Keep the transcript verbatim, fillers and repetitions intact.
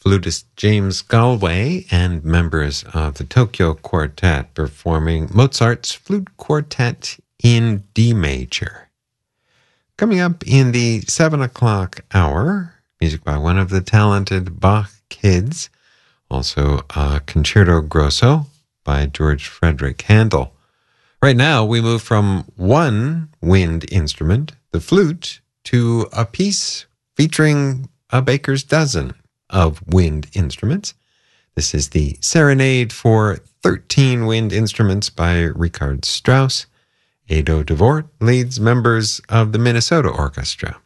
flutist James Galway and members of the Tokyo Quartet performing Mozart's Flute Quartet in D major. Coming up in the seven o'clock hour, music by one of the talented Bach kids, also a Concerto Grosso by George Frederick Handel. Right now, we move from one wind instrument, the flute, to a piece featuring a baker's dozen of wind instruments. This is the Serenade for thirteen Wind Instruments by Richard Strauss. Edo Devort leads members of the Minnesota Orchestra.